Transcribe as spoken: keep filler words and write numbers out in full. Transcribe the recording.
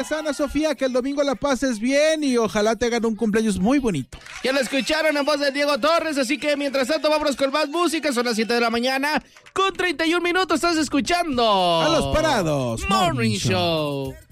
gracias, Ana Sofía, que el domingo la pases bien y ojalá te hagan un cumpleaños muy bonito. Ya lo escucharon en voz de Diego Torres, así que mientras tanto vámonos con más música. Son las siete de la mañana con treinta y un minutos. Estás escuchando A los Parados Morning Show.